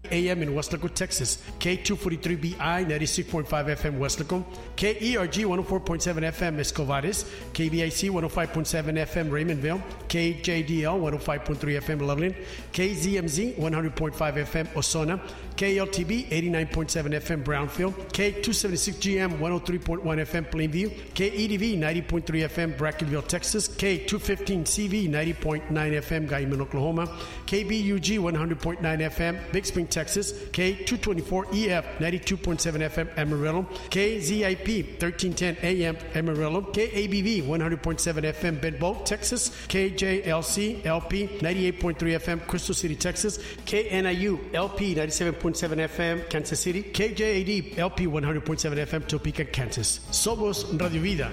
AM in Westlaco, Texas, K243BI 96.5 FM Westlaco, KERG 104.7 FM Escovares, KBIC 105.7 FM Raymondville, KJDL 105.3 FM Loveland, KZMZ 100.5 FM Osona, KLTB 89.7 FM Brownfield, K276GM 103.1 FM Plainview, KEDV 90.3 FM Brackenville, Texas, K215CV 90.9 FM Guyman, Oklahoma, KBUG 100.9 FM Big Spring, Texas, K224EF 92.7 FM Amarillo, KZIP 1310 AM Amarillo, KABV 100.7 FM Bedbolt, Texas, KJLC LP 98.3 FM Crystal City, Texas, KNIU LP 97.7 FM Kansas City, KJAD LP 100.7 FM Topeka, Kansas. Somos Radio Vida.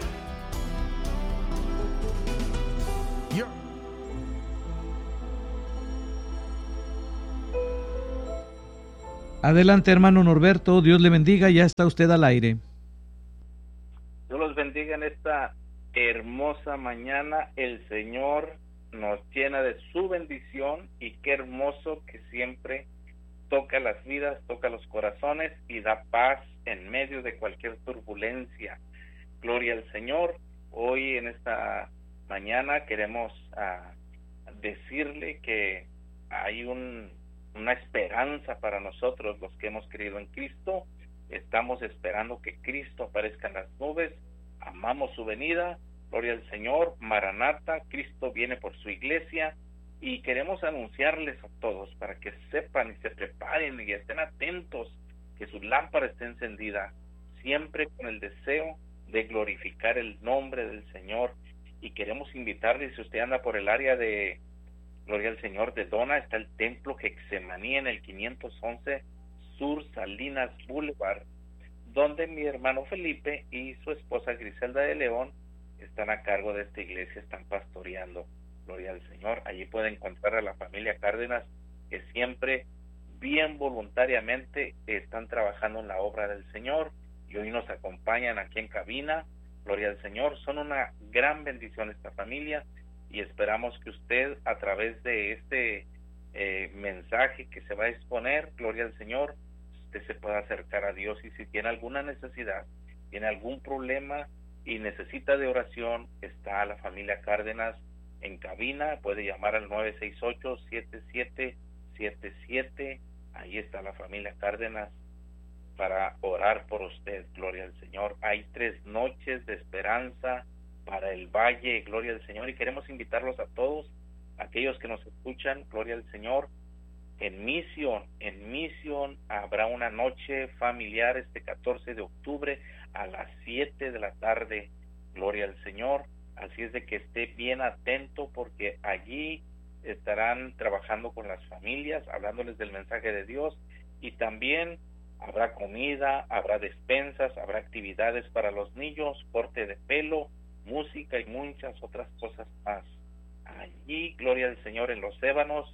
Adelante, hermano Norberto, Dios le bendiga, ya está usted al aire. Dios los bendiga en esta hermosa mañana. El Señor nos llena de su bendición y qué hermoso que siempre toca las vidas, toca los corazones y da paz en medio de cualquier turbulencia. Gloria al Señor. Hoy en esta mañana queremos decirle que hay una esperanza para nosotros los que hemos creído en Cristo. Estamos esperando que Cristo aparezca en las nubes. Amamos su venida. Gloria al Señor. Maranata, Cristo viene por su iglesia. Y queremos anunciarles a todos para que sepan y se preparen y estén atentos, que su lámpara esté encendida, siempre con el deseo de glorificar el nombre del Señor. Y queremos invitarles, si usted anda por el área de Gloria al Señor de Dona, está el templo Getsemaní en el 511 Sur Salinas Boulevard, donde mi hermano Felipe y su esposa Griselda de León están a cargo de esta iglesia, están pastoreando. Gloria al Señor. Allí puede encontrar a la familia Cárdenas, que siempre bien voluntariamente están trabajando en la obra del Señor y hoy nos acompañan aquí en cabina. Gloria al Señor. Son una gran bendición esta familia y esperamos que usted, a través de este mensaje que se va a exponer, gloria al Señor, usted se pueda acercar a Dios, y si tiene alguna necesidad, tiene algún problema y necesita de oración, está la familia Cárdenas en cabina. Puede llamar al 968-7777. Ahí está la familia Cárdenas para orar por usted. Gloria al Señor. Hay 3 noches de esperanza para el Valle. Gloria al Señor. Y queremos invitarlos a todos, aquellos que nos escuchan. Gloria al Señor. En Mission habrá una noche familiar este 14 de octubre a las 7 de la tarde. Gloria al Señor. Así es de que esté bien atento, porque allí estarán trabajando con las familias, hablándoles del mensaje de Dios, y también habrá comida, habrá despensas, habrá actividades para los niños, corte de pelo, música y muchas otras cosas más. Allí, gloria al Señor, en Los Ébanos,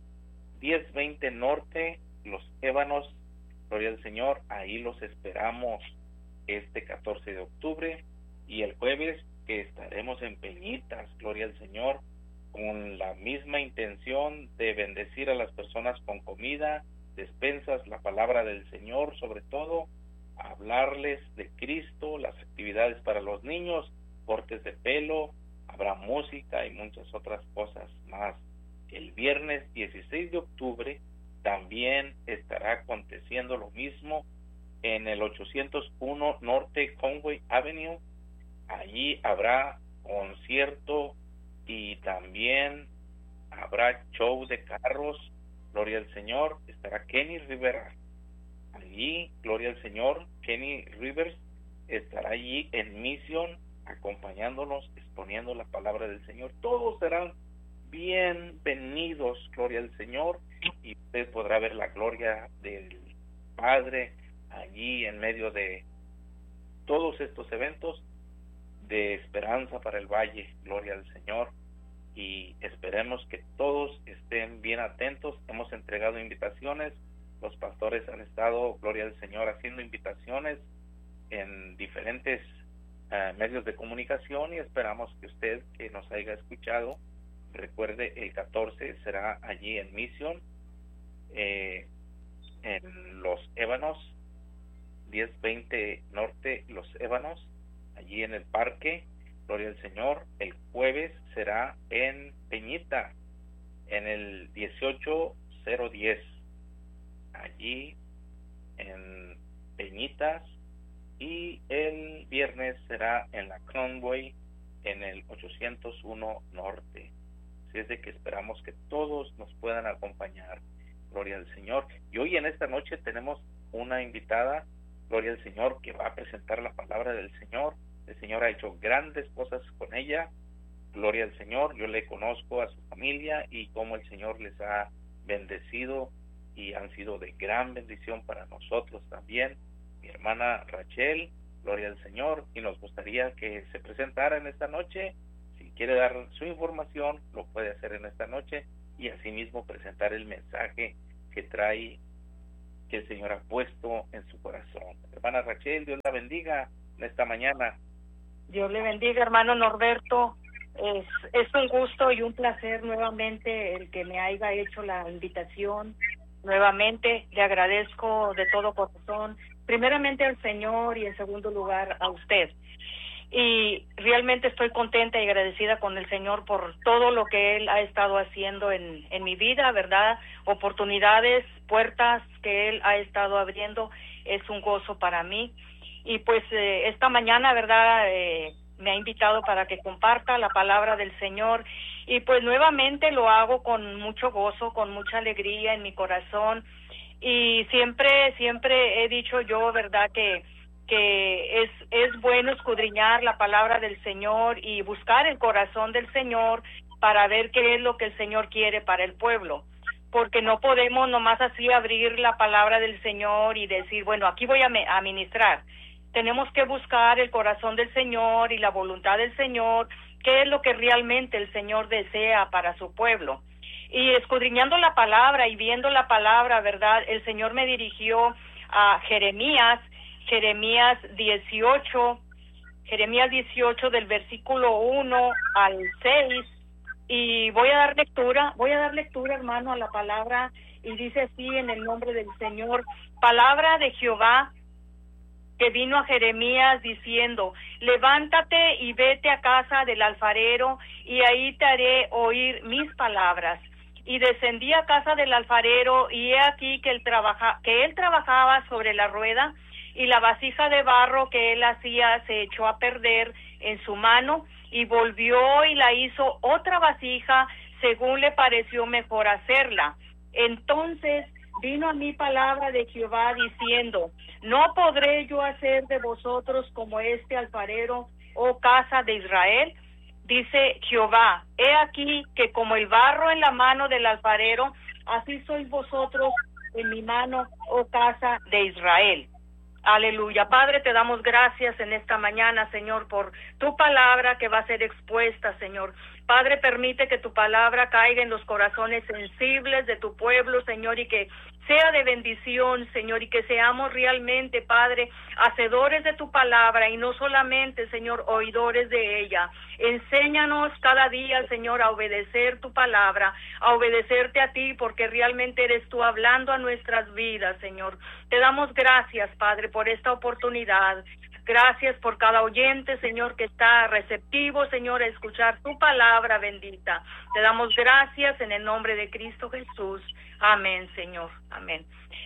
1020 Norte, Los Ébanos, gloria al Señor, ahí los esperamos este 14 de octubre, y el jueves que estaremos en Peñitas, gloria al Señor, con la misma intención de bendecir a las personas con comida, despensas, la palabra del Señor, sobre todo, hablarles de Cristo, las actividades para los niños, cortes de pelo, habrá música y muchas otras cosas más. El viernes 16 de octubre también estará aconteciendo lo mismo en el 801 Norte Conway Avenue. Allí habrá concierto y también habrá show de carros. Gloria al Señor. Estará Kenny Rivera allí. Gloria al Señor. Kenny Rivers estará allí en Mission acompañándonos, exponiendo la palabra del Señor. Todos serán bienvenidos. Gloria al Señor. Y usted podrá ver la gloria del Padre allí en medio de todos estos eventos de esperanza para el Valle. Gloria al Señor. Y esperemos que todos estén bien atentos. Hemos entregado invitaciones, los pastores han estado, gloria al Señor, haciendo invitaciones en diferentes medios de comunicación, y esperamos que usted, que nos haya escuchado, recuerde, el 14 será allí en Mission. en Los Ébanos, 1020 Norte Los Ébanos, allí en el parque. Gloria al Señor. El jueves será en Peñita, en el 18010, allí en Peñitas. Y el viernes será en la Conway, en el 801 Norte. Así es de que esperamos que todos nos puedan acompañar. Gloria al Señor. Y hoy en esta noche tenemos una invitada, gloria al Señor, que va a presentar la palabra del Señor. El Señor ha hecho grandes cosas con ella. Gloria al Señor. Yo le conozco a su familia y cómo el Señor les ha bendecido y han sido de gran bendición para nosotros también. Mi hermana Rachel, gloria al Señor, y nos gustaría que se presentara en esta noche. Si quiere dar su información, lo puede hacer en esta noche y asimismo presentar el mensaje que trae, que el Señor ha puesto en su corazón. Hermana Rachel, Dios la bendiga en esta mañana. Dios le bendiga, hermano Norberto. Es un gusto y un placer nuevamente el que me haya hecho la invitación. Nuevamente le agradezco de todo corazón, primeramente al Señor y en segundo lugar a usted. Y realmente estoy contenta y agradecida con el Señor por todo lo que Él ha estado haciendo en mi vida, ¿verdad? Oportunidades, puertas que Él ha estado abriendo, es un gozo para mí. Y pues esta mañana, ¿verdad? Me ha invitado para que comparta la palabra del Señor. Y pues nuevamente lo hago con mucho gozo, con mucha alegría en mi corazón. Y siempre he dicho yo, ¿verdad? Que es bueno escudriñar la palabra del Señor y buscar el corazón del Señor para ver qué es lo que el Señor quiere para el pueblo, porque no podemos nomás así abrir la palabra del Señor y decir, bueno, aquí voy a ministrar. Tenemos que buscar el corazón del Señor y la voluntad del Señor, qué es lo que realmente el Señor desea para su pueblo. Y escudriñando la palabra y viendo la palabra, ¿verdad? El Señor me dirigió a Jeremías 18 del versículo 1 al 6, y voy a dar lectura, hermano, a la palabra, y dice así en el nombre del Señor: palabra de Jehová que vino a Jeremías diciendo, levántate y vete a casa del alfarero, y ahí te haré oír mis palabras. Y descendí a casa del alfarero, y he aquí que él trabajaba sobre la rueda, y la vasija de barro que él hacía se echó a perder en su mano, y volvió y la hizo otra vasija según le pareció mejor hacerla. Entonces vino a mí palabra de Jehová diciendo, ¿no podré yo hacer de vosotros como este alfarero, oh casa de Israel? Dice Jehová, he aquí que como el barro en la mano del alfarero, así sois vosotros en mi mano, oh casa de Israel. Aleluya. Padre, te damos gracias en esta mañana, Señor, por tu palabra que va a ser expuesta, Señor. Padre, permite que tu palabra caiga en los corazones sensibles de tu pueblo, Señor, y que sea de bendición, Señor, y que seamos realmente, Padre, hacedores de tu palabra y no solamente, Señor, oidores de ella. Enséñanos cada día, Señor, a obedecer tu palabra, a obedecerte a ti, porque realmente eres tú hablando a nuestras vidas, Señor. Te damos gracias, Padre, por esta oportunidad. Gracias por cada oyente, Señor, que está receptivo, Señor, a escuchar tu palabra bendita. Te damos gracias en el nombre de Cristo Jesús. Amén, Señor. Amén.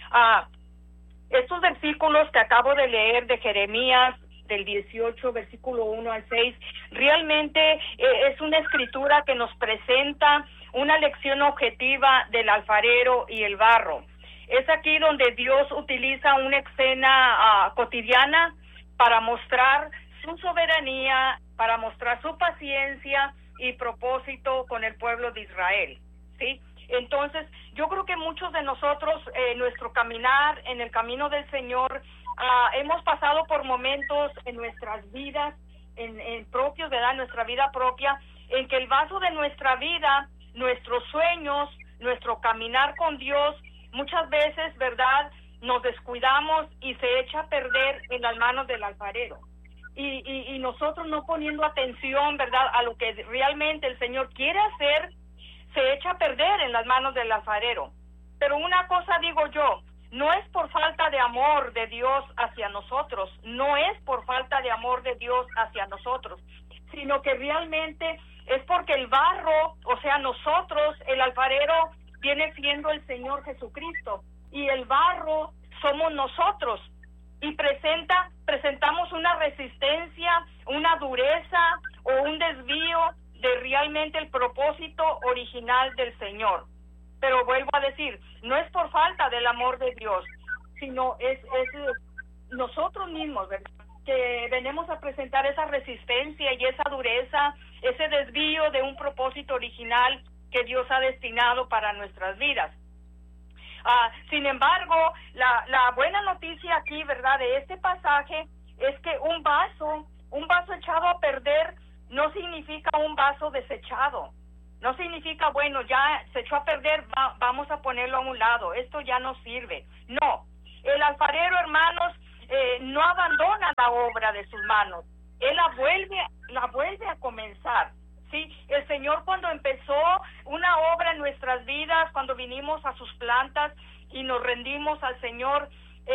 Estos versículos que acabo de leer de Jeremías, del 18, versículo 1 al 6, realmente es una escritura que nos presenta una lección objetiva del alfarero y el barro. Es aquí donde Dios utiliza una escena cotidiana para mostrar su soberanía, para mostrar su paciencia y propósito con el pueblo de Israel, ¿sí? Entonces, yo creo que muchos de nosotros, nuestro caminar en el camino del Señor, hemos pasado por momentos en nuestras vidas, en propios, ¿verdad? Nuestra vida propia, en que el vaso de nuestra vida, nuestros sueños, nuestro caminar con Dios, muchas veces, ¿verdad?, nos descuidamos y se echa a perder en las manos del alfarero. Y nosotros no poniendo atención, ¿verdad?, a lo que realmente el Señor quiere hacer, se echa a perder en las manos del alfarero. Pero una cosa digo yo, no es por falta de amor de Dios hacia nosotros, no es por falta de amor de Dios hacia nosotros, sino que realmente es porque el barro, o sea, nosotros, el alfarero, viene siendo el Señor Jesucristo, y el barro somos nosotros, y presentamos una resistencia, una dureza o un desvío de realmente el propósito original del Señor. Pero vuelvo a decir, no es por falta del amor de Dios, sino es nosotros mismos, ¿verdad?, que venimos a presentar esa resistencia y esa dureza, ese desvío de un propósito original que Dios ha destinado para nuestras vidas. Sin embargo, la buena noticia aquí, ¿verdad?, de este pasaje es que un vaso echado a perder no significa un vaso desechado. No significa, bueno, ya se echó a perder, vamos a ponerlo a un lado, esto ya no sirve. No, el alfarero, hermanos, no abandona la obra de sus manos, él la vuelve a comenzar. Sí, el Señor, cuando empezó una obra en nuestras vidas, cuando vinimos a sus plantas y nos rendimos al Señor,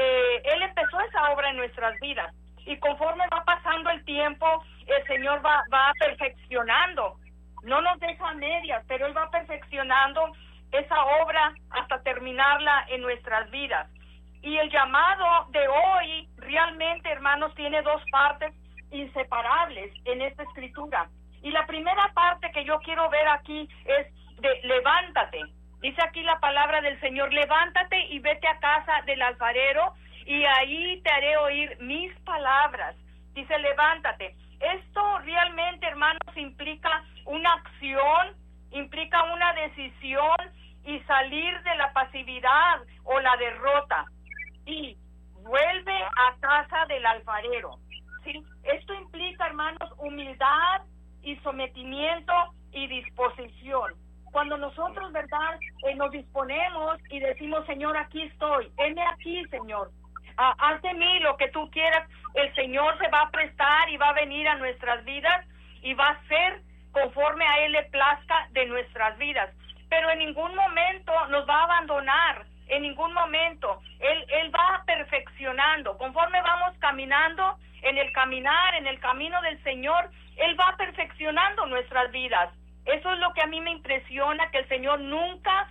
Él empezó esa obra en nuestras vidas, y conforme va pasando el tiempo, el Señor va perfeccionando. No nos deja a medias, pero Él va perfeccionando esa obra hasta terminarla en nuestras vidas. Y el llamado de hoy realmente, hermanos, tiene dos partes inseparables en esta escritura. Y la primera parte que yo quiero ver aquí es de levántate. Dice aquí la palabra del Señor, levántate y vete a casa del alfarero y ahí te haré oír mis palabras. Dice, levántate. Esto realmente, hermanos, implica una acción, implica una decisión y salir de la pasividad o la derrota. Y vuelve a casa del alfarero. ¿Sí? Esto implica, hermanos, humildad y sometimiento y disposición. Cuando nosotros, ¿verdad?, nos disponemos y decimos, Señor, aquí estoy, heme aquí, Señor, haz de mí lo que tú quieras, el Señor se va a prestar y va a venir a nuestras vidas y va a ser conforme a Él le plazca de nuestras vidas. Pero en ningún momento nos va a abandonar, en ningún momento. Él va perfeccionando. Conforme vamos caminando en el caminar, en el camino del Señor, Él va perfeccionando nuestras vidas. Eso es lo que a mí me impresiona, que el Señor nunca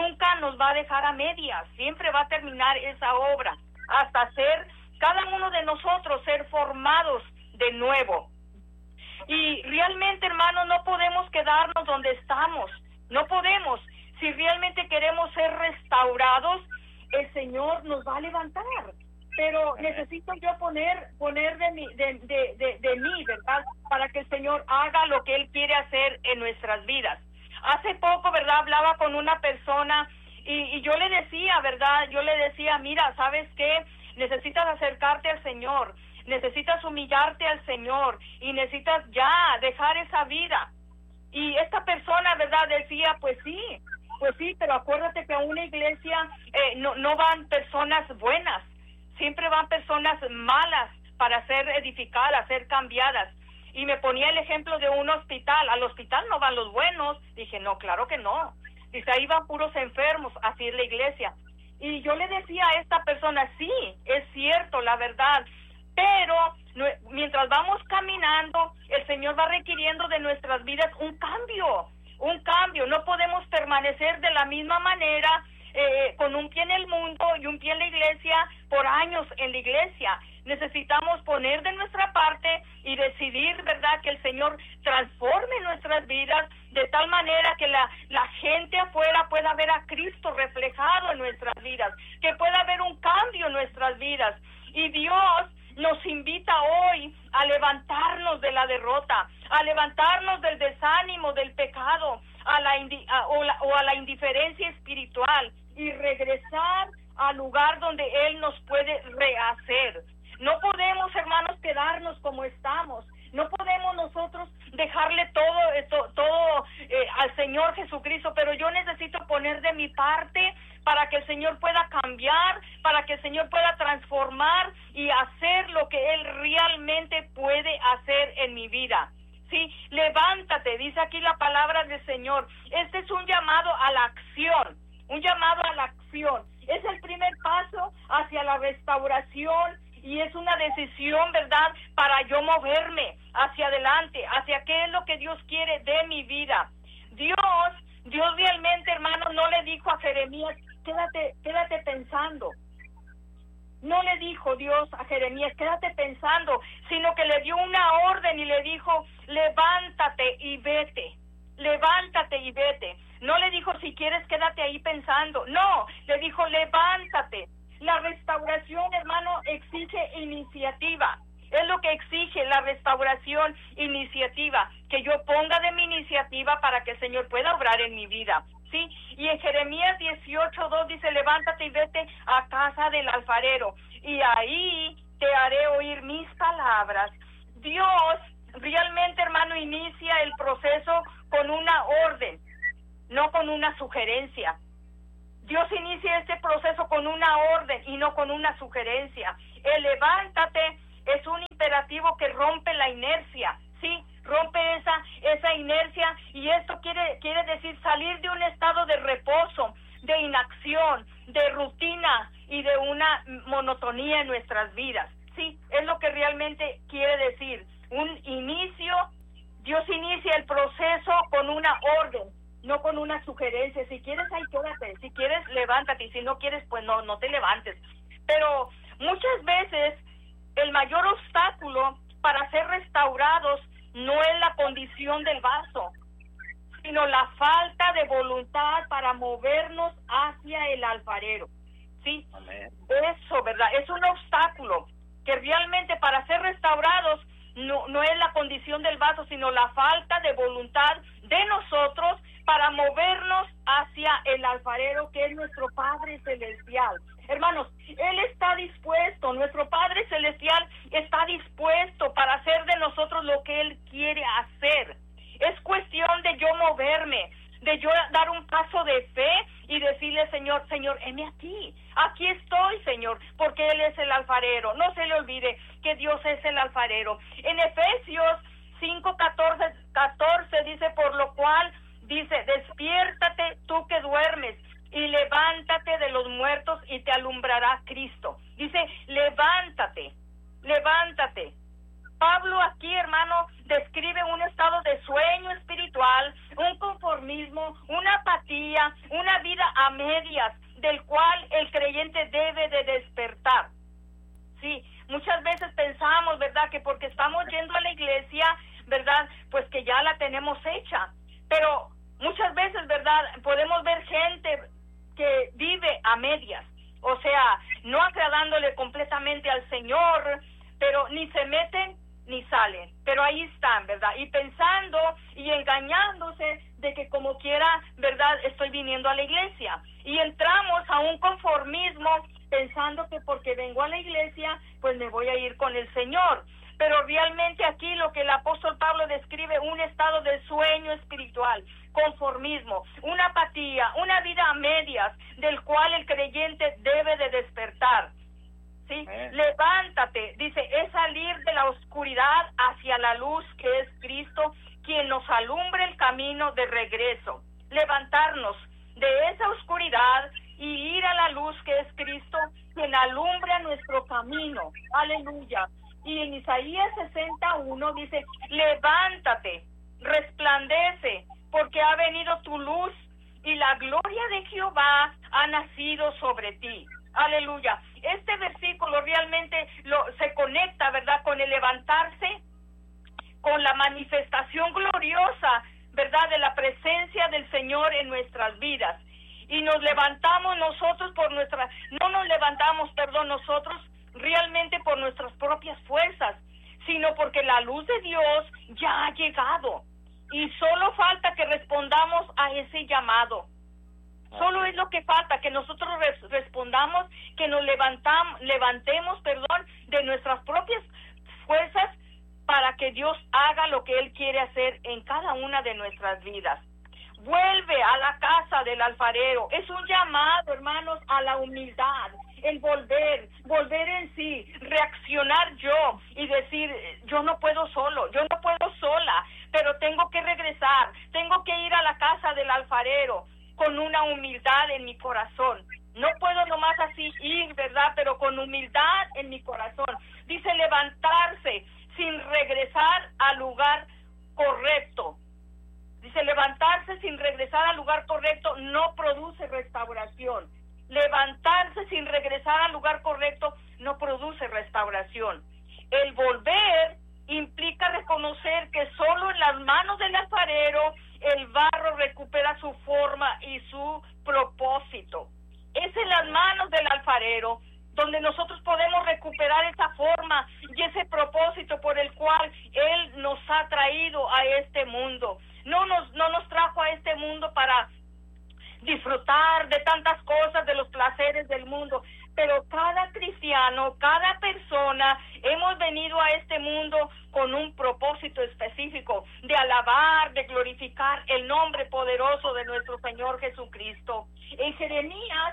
nos va a dejar a medias. Siempre va a terminar esa obra hasta ser, cada uno de nosotros, ser formados de nuevo. Y realmente, hermanos, no podemos quedarnos donde estamos. No podemos. Si realmente queremos ser restaurados, el Señor nos va a levantar. Pero necesito yo poner de mí, ¿verdad?, para que el Señor haga lo que Él quiere hacer en nuestras vidas. Hace poco, ¿verdad?, hablaba con una persona y yo le decía, ¿verdad?, mira, ¿sabes qué? Necesitas acercarte al Señor, necesitas humillarte al Señor y necesitas ya dejar esa vida. Y esta persona, ¿verdad?, decía, pues sí, pero acuérdate que a una iglesia no van personas buenas, siempre van personas malas para ser edificadas, ser cambiadas. Y me ponía el ejemplo de un hospital. Al hospital no van los buenos. Dije, no, claro que no. Dice, ahí van puros enfermos, así es la iglesia. Y yo le decía a esta persona, sí, es cierto, la verdad, pero mientras vamos caminando, el Señor va requiriendo de nuestras vidas un cambio. No podemos permanecer de la misma manera, con un pie en el mundo y un pie en la iglesia, por años en la iglesia. Necesitamos poner de nuestra parte y decidir, ¿verdad?, que el Señor transforme nuestras vidas de tal manera que la gente afuera pueda ver a Cristo reflejado en nuestras vidas, que pueda haber un cambio en nuestras vidas. Y Dios nos invita hoy a levantarnos de la derrota, a levantarnos del desánimo, del pecado, a la indiferencia espiritual y regresar al lugar donde Él nos puede rehacer. No podemos, hermanos, quedarnos como estamos. No podemos nosotros dejarle todo al Señor Jesucristo, pero yo necesito poner de mi parte para que el Señor pueda cambiar, para que el Señor pueda transformar y hacer lo que Él realmente puede hacer en mi vida. Sí, levántate, dice aquí la palabra del Señor. Este es un llamado a la acción, Es el primer paso, restauración y es una decisión, ¿verdad?, para yo moverme hacia adelante, hacia qué es lo que Dios quiere de mi vida. Dios realmente, hermano, no le dijo a Jeremías, quédate pensando. No le dijo Dios a Jeremías, quédate pensando, sino que le dio una orden y le dijo, levántate y vete. Levántate y vete. No le dijo, si quieres, quédate ahí pensando. No, le dijo, levántate. La restauración, hermano, exige iniciativa. Es lo que exige la restauración, iniciativa. Que yo ponga de mi iniciativa para que el Señor pueda obrar en mi vida. ¿Sí? Y en Jeremías 18:2 dice, levántate y vete a casa del alfarero, y ahí te haré oír mis palabras. Dios realmente, hermano, inicia el proceso con una orden, no con una sugerencia. Dios inicia este proceso con una orden y no con una sugerencia. El levántate es un imperativo que rompe la inercia, ¿sí? Rompe esa inercia, y esto quiere decir salir de un estado de reposo, de inacción, de rutina y de una monotonía en nuestras vidas. Sí, es lo que realmente quiere decir. Un inicio, Dios inicia el proceso con una orden, no con una sugerencia. Si quieres, ahí quédate. Si quieres, levántate. Y si no quieres, pues no te levantes. Pero muchas veces el mayor obstáculo para ser restaurados no es la condición del vaso, sino la falta de voluntad para movernos hacia el alfarero. ¿Sí? Amén. Eso, ¿verdad? Es un obstáculo que realmente para ser restaurados no es la condición del vaso, sino la falta de voluntad de nosotros para movernos hacia el alfarero, que es nuestro Padre Celestial. Hermanos, Él está dispuesto, nuestro Padre Celestial está dispuesto para hacer de nosotros lo que Él quiere hacer. Es cuestión de yo moverme, de yo dar un paso de fe y decirle, Señor, heme aquí estoy, Señor, porque Él es el alfarero. No se le olvide que Dios es el alfarero. En Efesios 5:14 dice, por lo cual, dice, despiértate tú que duermes, y levántate de los muertos y te alumbrará Cristo. Dice, levántate. Pablo aquí, hermano, describe un estado de sueño espiritual, un conformismo, una apatía, una vida a medias, del cual el creyente debe de despertar. Sí, muchas veces pensamos, ¿verdad?, que porque estamos yendo a la iglesia, ¿verdad?, pues que ya la tenemos hecha. Pero muchas veces, ¿verdad?, podemos ver gente que vive a medias, o sea, no agradándole completamente al Señor, pero ni se meten ni salen, pero ahí están, ¿verdad? Y pensando y engañándose de que como quiera, ¿verdad?, estoy viniendo a la iglesia. Y entramos a un conformismo pensando que porque vengo a la iglesia, pues me voy a ir con el Señor. Pero realmente aquí lo que el apóstol Pablo describe, un estado de sueño espiritual, conformismo, una apatía, una vida a medias, del cual el creyente debe de despertar. ¿Sí? Levántate, dice, es salir de la oscuridad hacia la luz que es Cristo, quien nos alumbre el camino de regreso. Levantarnos de esa oscuridad y ir a la luz que es Cristo, quien alumbra nuestro camino. Aleluya. Y en Isaías 60:1 dice, levántate, resplandece, porque ha venido tu luz y la gloria de Jehová ha nacido sobre ti. Aleluya. Este versículo realmente se conecta, ¿verdad?, con el levantarse, con la manifestación gloriosa, ¿verdad?, de la presencia del Señor en nuestras vidas. Y nos levantamos nosotros no nos levantamos, nosotros realmente por nuestras propias fuerzas, sino porque la luz de Dios ya ha llegado y solo falta que respondamos a ese llamado. Solo es lo que falta, que nosotros respondamos, que nos levantemos de nuestras propias fuerzas para que Dios haga lo que Él quiere hacer en cada una de nuestras vidas. Vuelve a la casa del alfarero. Es un llamado, hermanos, a la humildad, el volver en sí, reaccionar yo y decir, yo no puedo solo, yo no puedo sola, pero tengo que regresar, tengo que ir a la casa del alfarero con una humildad en mi corazón. No puedo nomás así así ir, ¿verdad? Pero con humildad en mi corazón. Dice levantarse sin regresar al lugar correcto. Dice levantarse sin regresar al lugar correcto no produce restauración. Levantarse sin regresar al lugar correcto no produce restauración. El volver implica reconocer que solo en las manos del alfarero el barro recupera su forma y su propósito. Es en las manos del alfarero donde nosotros podemos recuperar esa forma y ese propósito por el cual Él nos ha traído a este mundo. No nos trajo a este mundo para disfrutar de tantas cosas, de los placeres del mundo, pero cada cristiano, cada persona, hemos venido a este mundo con un propósito específico de alabar, de glorificar el nombre poderoso de nuestro Señor Jesucristo. En Jeremías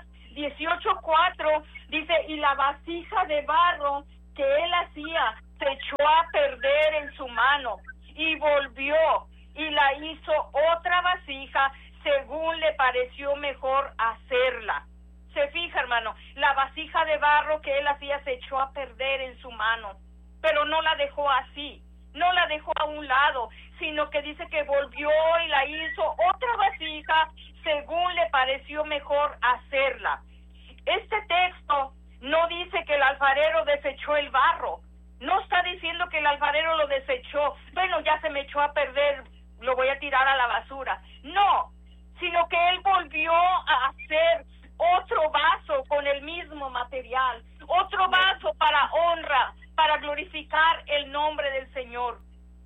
18:4 dice, y la vasija de barro que él hacía se echó a perder en su mano y volvió y la hizo otra vasija según le pareció mejor hacerla. Se fija, hermano, la vasija de barro que él hacía se echó a perder en su mano, pero no la dejó así, no la dejó a un lado, sino que dice que volvió y la hizo otra vasija según le pareció mejor hacerla. Este texto no dice que el alfarero desechó el barro, no está diciendo que el alfarero lo desechó, bueno, ya se me echó a perder, lo voy a tirar a la basura. No, sino que él volvió a hacer otro vaso con el mismo material, otro vaso para honra, para glorificar el nombre del Señor.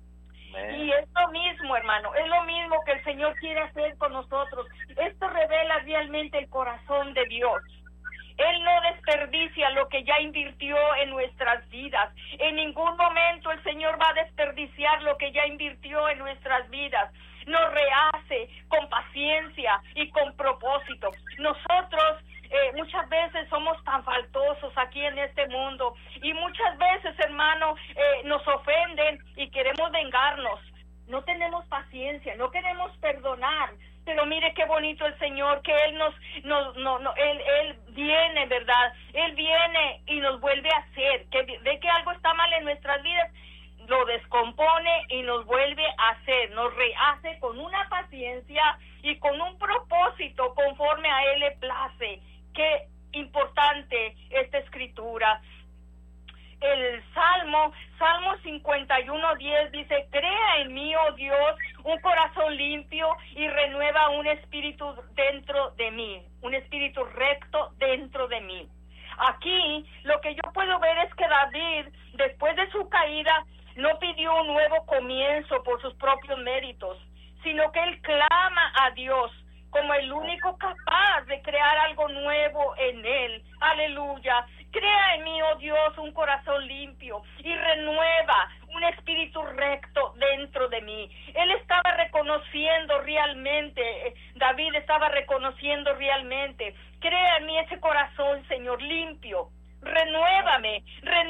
Y es lo mismo, hermano, es lo mismo que el Señor quiere hacer con nosotros. Esto revela realmente el corazón de Dios. Él no desperdicia lo que ya invirtió en nuestras vidas. En ningún momento el Señor va a desperdiciar lo que ya invirtió en nuestras vidas. Nos rehace con paciencia y con propósito. Nosotros muchas veces somos tan faltosos aquí en este mundo y muchas veces, hermano, nos ofenden y queremos vengarnos. No tenemos paciencia, no queremos perdonar. Pero mire qué bonito el Señor, que Él Él viene, ¿verdad? Él viene y nos vuelve a hacer, que ve que algo está mal en nuestras vidas, lo descompone y nos vuelve a hacer, nos rehace con una paciencia y con un propósito conforme a Él le place. Qué importante esta escritura. El Salmo 51:10 dice, crea en mí, oh Dios, un corazón limpio y renueva un espíritu dentro de mí, un espíritu recto dentro de mí. Aquí lo que yo puedo ver es que David, después de su caída, no pidió un nuevo comienzo por sus propios méritos, sino que él clama a Dios como el único capaz de crear algo nuevo en él. Aleluya. Crea en mí, oh Dios, un corazón limpio y renueva un espíritu recto dentro de mí. Él estaba reconociendo realmente, David estaba reconociendo realmente, crea en mí ese corazón, Señor, limpio. Renuévame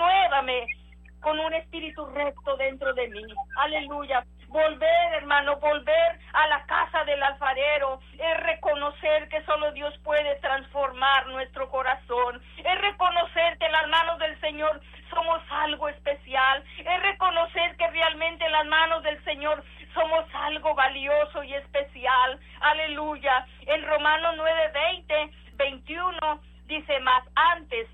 con un espíritu recto dentro de mí. Aleluya. Volver, hermano, volver a la casa del alfarero, es reconocer que solo Dios puede transformar nuestro corazón, es reconocer que en las manos del Señor somos algo especial, es reconocer que realmente en las manos del Señor somos algo valioso y especial. Aleluya. En Romanos 9:21 dice, más antes,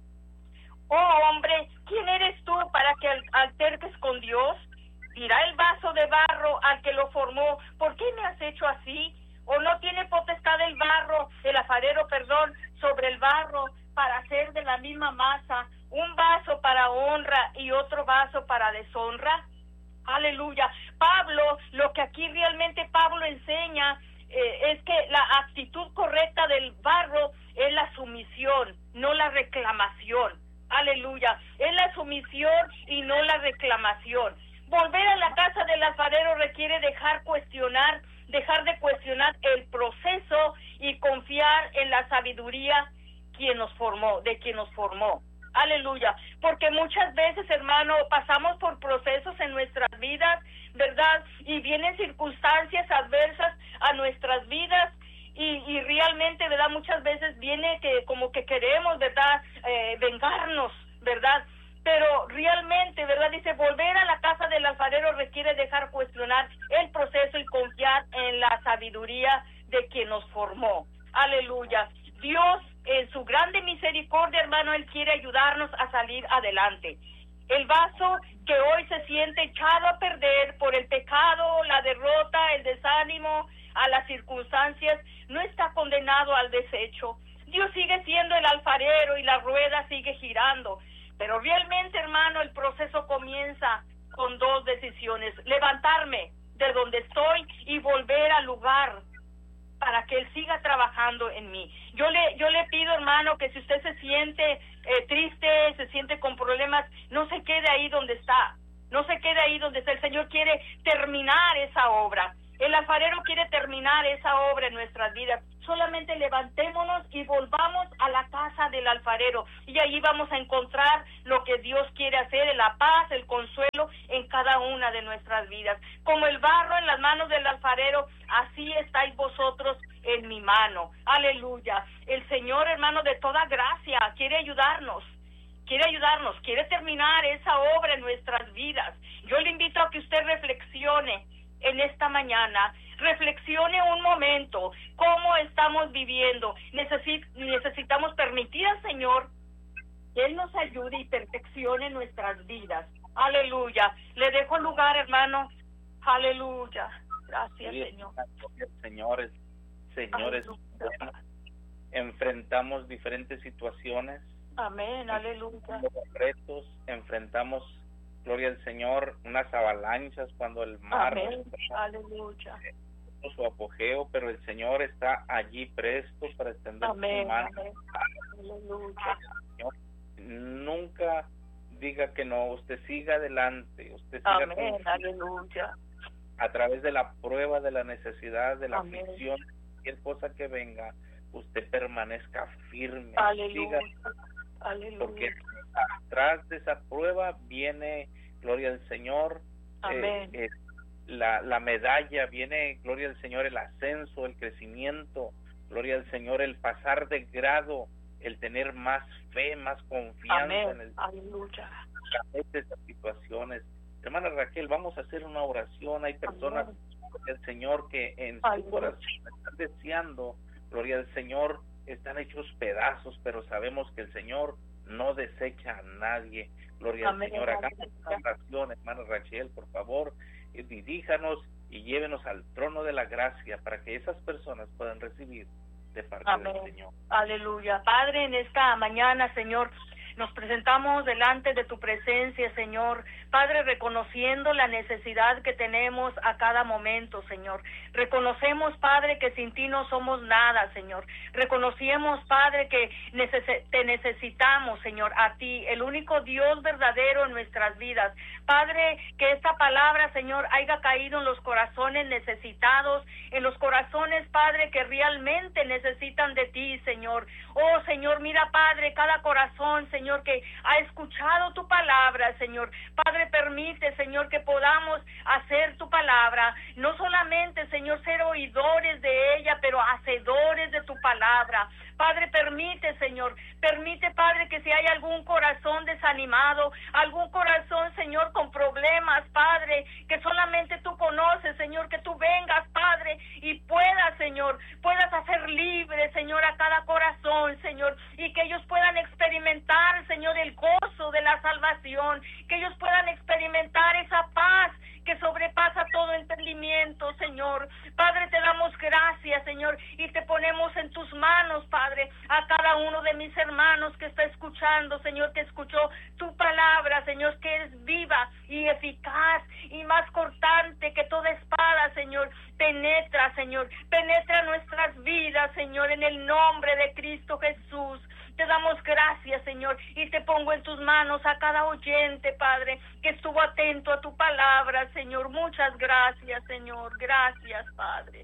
oh hombre, ¿quién eres tú para que alterques con Dios? Dirá el vaso de barro al que lo formó, ¿por qué me has hecho así? ¿O no tiene potestad el alfarero, sobre el barro para hacer de la misma masa un vaso para honra y otro vaso para deshonra? Aleluya. Pablo, lo que aquí realmente Pablo enseña es que la actitud correcta del barro es la sumisión, no la reclamación. Aleluya. Es la sumisión y no la reclamación. Volver a la casa del alfarero requiere dejar de cuestionar el proceso y confiar en la sabiduría de quien nos formó. Aleluya. Porque muchas veces, hermano, pasamos por procesos en nuestras vidas, ¿verdad? Y vienen circunstancias adversas a nuestras vidas y realmente, ¿verdad? Muchas veces viene que como que queremos, ¿verdad? Vengarnos, ¿verdad? Pero realmente, ¿verdad? Dice, volver a la casa del alfarero requiere dejar cuestionar el proceso y confiar en la sabiduría de quien nos formó. Aleluya. Dios, en su grande misericordia, hermano, Él quiere ayudarnos a salir adelante. El vaso que hoy se siente echado a perder por el pecado, la derrota, el desánimo, a las circunstancias, no está condenado al desecho. Dios sigue siendo el alfarero y la rueda sigue girando. Pero realmente, hermano, el proceso comienza con dos decisiones: levantarme de donde estoy y volver al lugar para que Él siga trabajando en mí. Yo le pido, hermano, que si usted se siente triste, se siente con problemas, no se quede ahí donde está. No se quede ahí donde está. El Señor quiere terminar esa obra. El alfarero quiere terminar esa obra en nuestras vidas. Solamente levantémonos y volvamos a la casa del alfarero. Y ahí vamos a encontrar lo que Dios quiere hacer, la paz, el consuelo en cada una de nuestras vidas. Como el barro en las manos del alfarero, así estáis vosotros en mi mano. Aleluya. El Señor, hermano, de toda gracia, quiere ayudarnos, quiere terminar esa obra en nuestras vidas. Yo le invito a que usted reflexione en esta mañana, reflexione un momento cómo estamos viviendo. Necesitamos permitir al Señor que Él nos ayude y perfeccione nuestras vidas. Aleluya. Le dejo lugar, hermano. Aleluya. Gracias, Señor. Señores, enfrentamos diferentes situaciones. Amén, aleluya. Retos, enfrentamos, gloria al Señor, unas avalanchas cuando el mar, aleluya, su apogeo, pero el Señor está allí presto para extender su mano. Aleluya. Señor, nunca diga que no, usted siga adelante, usted siga aleluya. A través de la prueba, de la necesidad, de la aflicción, cualquier cosa que venga, usted permanezca firme. Aleluya. Porque atrás de esa prueba viene, gloria al Señor, la medalla, viene, gloria al Señor, el ascenso, el crecimiento, gloria al Señor, el pasar de grado, el tener más fe, más confianza en el aleluya. de esas situaciones. Hermana Raquel, vamos a hacer una oración. Hay personas, gloria al Señor, que en su corazón están deseando, gloria al Señor, están hechos pedazos, pero sabemos que el Señor no desecha a nadie. Gloria al Señor. Hagamos una oración, hermana Rachel, por favor, diríjanos y llévenos al trono de la gracia para que esas personas puedan recibir de parte del Señor. Aleluya. Padre, en esta mañana, Señor, nos presentamos delante de tu presencia, Señor. Padre, reconociendo la necesidad que tenemos a cada momento, Señor. Reconocemos, Padre, que sin ti no somos nada, Señor. Reconocemos, Padre, que te necesitamos, Señor, a ti, el único Dios verdadero en nuestras vidas. Padre, que esta palabra, Señor, haya caído en los corazones necesitados, en los corazones, Padre, que realmente necesitan de ti, Señor. Oh, Señor, mira, Padre, cada corazón, Señor, que ha escuchado tu palabra, Señor. Padre, permite, Señor, que podamos hacer tu palabra, no solamente, Señor, ser oidores de ella, pero hacedores de tu palabra. Padre, permite, Señor, Padre, que si hay algún corazón desanimado, algún corazón, Señor, con problemas, Padre, que solamente tú conoces, Señor, que tú vengas, Padre, y puedas hacer libre, Señor, a cada corazón, Señor, y que ellos puedan experimentar, Señor, el gozo de la salvación, que ellos puedan experimentar esa paz que sobrepasa todo entendimiento, Señor. Padre, te damos gracias, Señor, y te ponemos en tus manos, Padre, a cada uno de mis hermanos que está escuchando, Señor, que escuchó tu palabra, Señor, que es viva y eficaz y más cortante que toda espada, Señor. Penetra, Señor, penetra nuestras vidas, Señor, en el nombre de Cristo Jesús. Te damos gracias, Señor, y te pongo en tus manos a cada oyente, Padre, que estuvo atento a tu palabra, Señor. Muchas gracias, Señor. Gracias, Padre.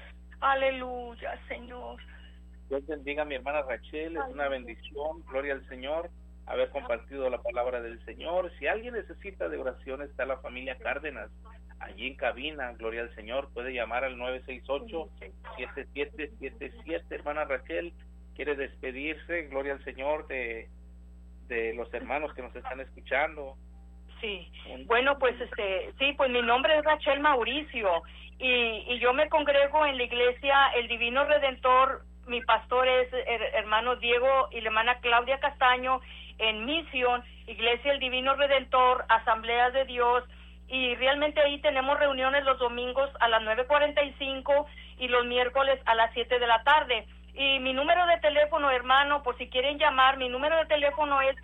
Aleluya, Señor. Dios bendiga a mi hermana Rachel. Es una bendición, gloria al Señor, haber compartido la palabra del Señor. Si alguien necesita de oración, está la familia Cárdenas. allí en cabina, gloria al Señor. Puede llamar al 968-7777. Hermana Raquel, quiere despedirse, gloria al Señor, de los hermanos que nos están escuchando. Sí, bueno, pues sí, pues mi nombre es Rachel Mauricio y yo me congrego en la iglesia El Divino Redentor. Mi pastor es hermano Diego y la hermana Claudia Castaño en Misión, Iglesia El Divino Redentor, Asamblea de Dios, y realmente ahí tenemos reuniones los domingos a las 9:45 y los miércoles a las 7 de la tarde. Y mi número de teléfono, hermano, por si quieren llamar, mi número de teléfono es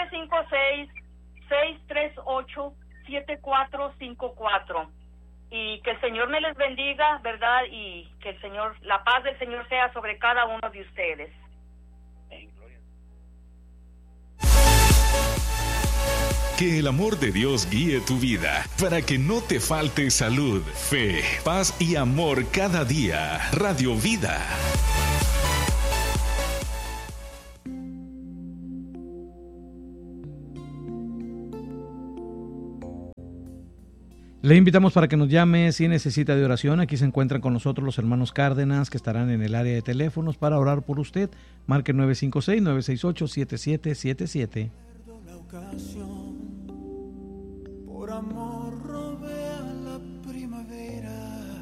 956-638-7454. Y que el Señor me les bendiga, ¿verdad? Y que el Señor, la paz del Señor sea sobre cada uno de ustedes. Que el amor de Dios guíe tu vida para que no te falte salud, fe, paz y amor cada día. Radio Vida. Le invitamos para que nos llame si necesita de oración. Aquí se encuentran con nosotros los hermanos Cárdenas, que estarán en el área de teléfonos para orar por usted. Marque 956-968-7777. Por amor robé a la primavera.